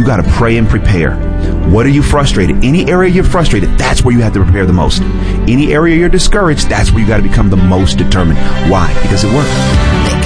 you got to pray and prepare. What are you frustrated? Any area you're frustrated, that's where you have to prepare the most. Any area you're discouraged, that's where you got to become the most determined. Why? Because it works.